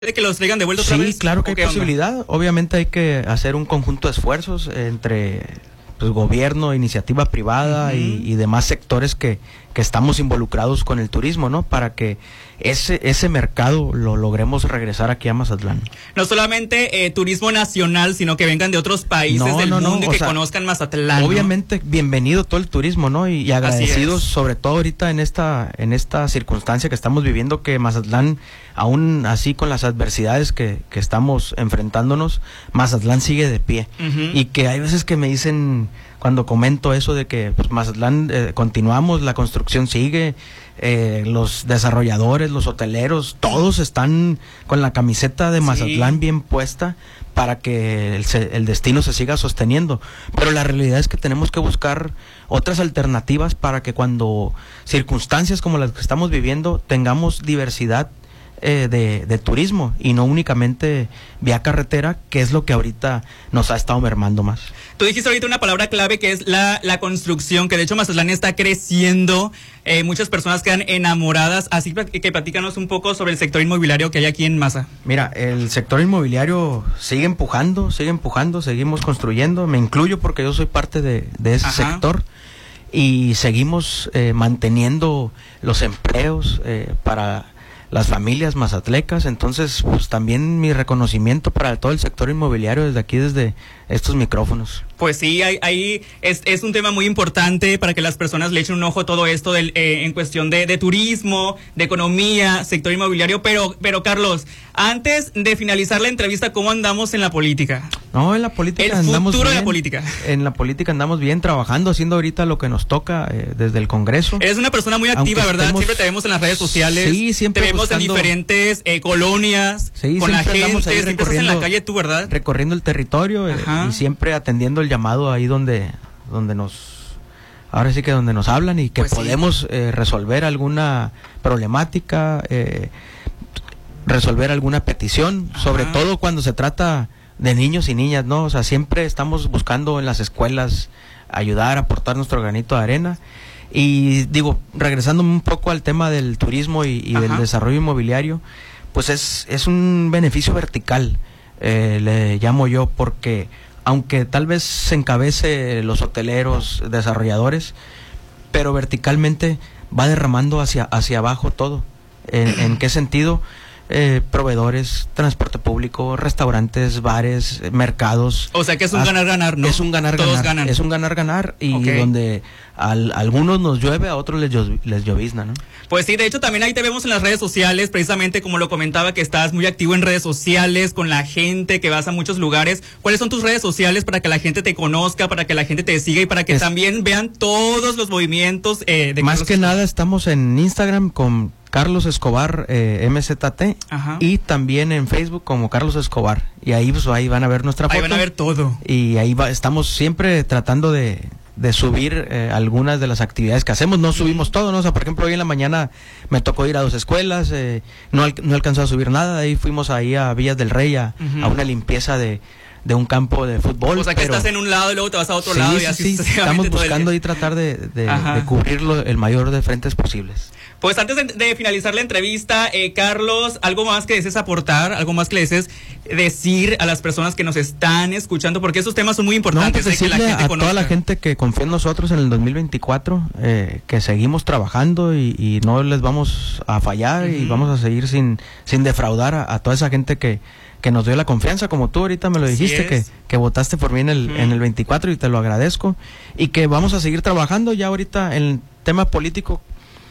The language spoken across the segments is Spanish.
de que los traigan de vuelta otra vez? Sí, claro que hay posibilidad. Obviamente hay que hacer un conjunto de esfuerzos entre gobierno, iniciativa privada y demás sectores que estamos involucrados con el turismo, ¿no? Para que ese mercado lo logremos regresar aquí a Mazatlán. No solamente turismo nacional, sino que vengan de otros países del mundo y que conozcan Mazatlán. Obviamente, ¿no? Bienvenido todo el turismo, ¿no? Y agradecidos, sobre todo ahorita en esta circunstancia que estamos viviendo, que Mazatlán, aún así con las adversidades que estamos enfrentándonos, Mazatlán sigue de pie. Y que hay veces que me dicen, cuando comento eso de que pues, Mazatlán continuamos, la construcción sigue, los desarrolladores, los hoteleros, todos están con la camiseta de Mazatlán bien puesta para que el destino se siga sosteniendo. Pero la realidad es que tenemos que buscar otras alternativas para que cuando circunstancias como las que estamos viviendo tengamos diversidad de turismo y no únicamente vía carretera, que es lo que ahorita nos ha estado mermando más. Tú dijiste ahorita una palabra clave que es la construcción, que de hecho Mazatlán está creciendo, muchas personas quedan enamoradas, así que platícanos un poco sobre el sector inmobiliario que hay aquí en Maza. Mira, el sector inmobiliario sigue empujando, seguimos construyendo, me incluyo porque yo soy parte de ese sector y seguimos manteniendo los empleos para las familias mazatlecas. Entonces pues también mi reconocimiento para todo el sector inmobiliario desde aquí, desde estos micrófonos. Pues sí, ahí es un tema muy importante para que las personas le echen un ojo a todo esto en cuestión de turismo, de economía, sector inmobiliario, pero Carlos, antes de finalizar la entrevista, ¿cómo andamos en la política? No, en la política andamos bien. El futuro de la política. En la política andamos bien, trabajando, haciendo ahorita lo que nos toca desde el Congreso. Eres una persona muy activa, ¿verdad? Siempre te vemos en las redes sociales. Sí, siempre te vemos en diferentes colonias, con la gente, siempre estás en la calle tú, ¿verdad? Recorriendo el territorio y siempre atendiendo el llamado ahí donde nos hablan y que pues podemos resolver alguna problemática, resolver alguna petición, sobre todo cuando se trata de niños y niñas, ¿no? O sea, siempre estamos buscando en las escuelas ayudar, aportar nuestro granito de arena. Y digo, regresando un poco al tema del turismo y del desarrollo inmobiliario, pues es un beneficio vertical, le llamo yo, porque aunque tal vez se encabece los hoteleros, desarrolladores, pero verticalmente va derramando hacia abajo todo. ¿En qué sentido? Proveedores, transporte público, restaurantes, bares, mercados. O sea que es un ganar-ganar, ¿no? Es un ganar-ganar. Todos ganan. Es un ganar-ganar y donde a algunos nos llueve, a otros les llovizna, ¿no? Pues sí, de hecho también ahí te vemos en las redes sociales, precisamente como lo comentaba, que estás muy activo en redes sociales, con la gente, que vas a muchos lugares. ¿Cuáles son tus redes sociales para que la gente te conozca, para que la gente te siga y para que también vean todos los movimientos de Más Carlos que nada estamos en Instagram con Carlos Escobar MZT y también en Facebook como Carlos Escobar, y ahí pues ahí van a ver nuestra foto. Ahí van a ver todo. Y ahí estamos siempre tratando de subir algunas de las actividades que hacemos. No subimos todo, ¿no? O sea, por ejemplo, hoy en la mañana me tocó ir a 2 escuelas, no alcanzó a subir nada, ahí fuimos ahí a Villas del Rey a una limpieza de un campo de fútbol. O sea, que estás en un lado y luego te vas a otro lado y así estamos buscando ahí tratar de cubrirlo el mayor de frentes posibles. Pues antes de finalizar la entrevista, Carlos, ¿algo más que desees aportar? ¿Algo más que le desees decir a las personas que nos están escuchando? Porque esos temas son muy importantes. No, pues decirle que la gente conozca. Toda la gente que confía en nosotros en el 2024, que seguimos trabajando y no les vamos a fallar y vamos a seguir sin defraudar a toda esa gente que nos dio la confianza, como tú ahorita me lo dijiste, que votaste por mí en el 24 y te lo agradezco, y que vamos a seguir trabajando. Ya ahorita en el tema político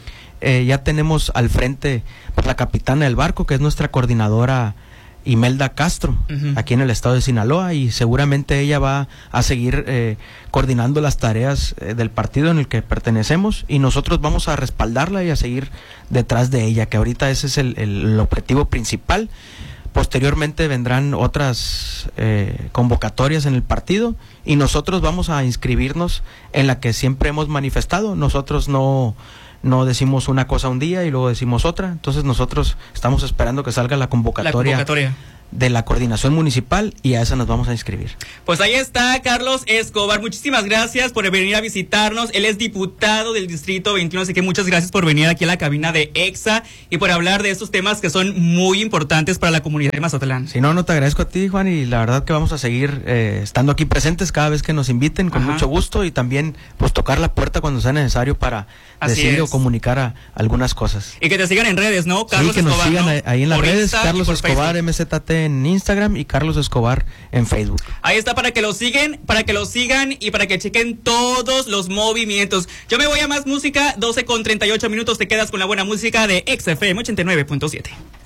ya tenemos al frente pues, la capitana del barco, que es nuestra coordinadora Imelda Castro, aquí en el estado de Sinaloa, y seguramente ella va a seguir coordinando las tareas del partido en el que pertenecemos, y nosotros vamos a respaldarla y a seguir detrás de ella, que ahorita ese es el objetivo principal. Posteriormente vendrán otras convocatorias en el partido y nosotros vamos a inscribirnos en la que siempre hemos manifestado. Nosotros no decimos una cosa un día y luego decimos otra. Entonces nosotros estamos esperando que salga la convocatoria de la coordinación municipal y a esa nos vamos a inscribir. Pues ahí está Carlos Escobar, muchísimas gracias por venir a visitarnos. Él es diputado del Distrito 21, así que muchas gracias por venir aquí a la cabina de EXA y por hablar de estos temas que son muy importantes para la comunidad de Mazatlán. Si no, te agradezco a ti, Juan, y la verdad que vamos a seguir estando aquí presentes cada vez que nos inviten, con mucho gusto, y también pues tocar la puerta cuando sea necesario para decir o comunicar algunas cosas. Y que te sigan en redes, ¿no? Carlos que nos Escobar, sigan, ¿no? ahí en las Por redes, Insta Carlos Escobar Facebook. MZT en Instagram y Carlos Escobar en Facebook. Ahí está para que lo sigan y para que chequen todos los movimientos. Yo me voy a más música, 12:38 minutos, te quedas con la buena música de XFM 89.7.